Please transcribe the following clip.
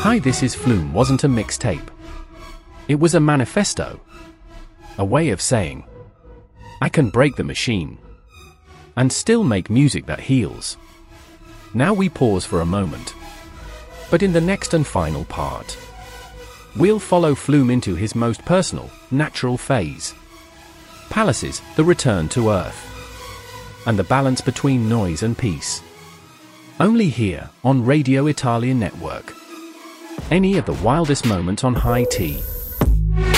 Hi, This Is Flume wasn't a mixtape. It was a manifesto. A way of saying, I can break the machine and still make music that heals. Now we pause for a moment. But in the next and final part, we'll follow Flume into his most personal, natural phase. Palaces, the return to earth, and the balance between noise and peace. Only here, on Radio Italia Network. Any of the wildest moments on High Tea.